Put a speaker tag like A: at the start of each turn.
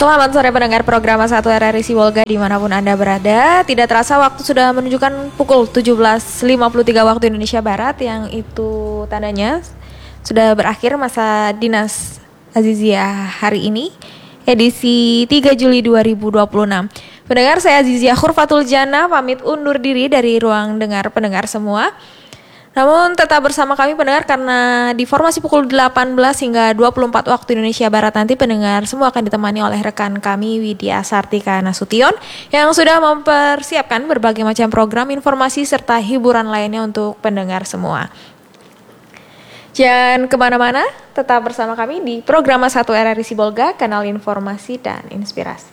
A: Selamat sore pendengar program 1 RRI Sibolga dimanapun Anda berada. Tidak terasa waktu sudah menunjukkan pukul 17.53 waktu Indonesia Barat, yang itu tandanya sudah berakhir masa dinas Azizia hari ini, edisi 3 Juli 2026. Pendengar, saya Azizia Khurfatul Jana pamit undur diri dari ruang dengar pendengar semua. Namun tetap bersama kami pendengar, karena di formasi pukul 18 hingga 24 waktu Indonesia Barat nanti pendengar semua akan ditemani oleh rekan kami Widya Sartika Nasution yang sudah mempersiapkan berbagai macam program, informasi serta hiburan lainnya untuk pendengar semua. Jangan kemana-mana, tetap bersama kami di program 1 RRI Sibolga, kanal informasi dan inspirasi.